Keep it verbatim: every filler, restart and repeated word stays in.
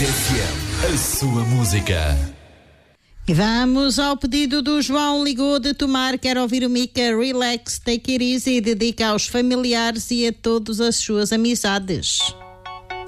F M, a sua música. E vamos ao pedido do João, ligou de Tomar, quer ouvir o Mica, Relax, Take It Easy, dedica aos familiares e a todas as suas amizades.